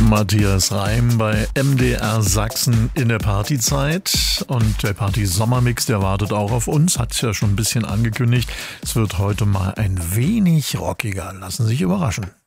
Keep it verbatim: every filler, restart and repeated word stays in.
Matthias Reim bei M D R Sachsen in der Partyzeit. Und der Party-Sommermix, der wartet auch auf uns, hat es ja schon ein bisschen angekündigt. Es wird heute mal ein wenig rockiger. Lassen Sie sich überraschen.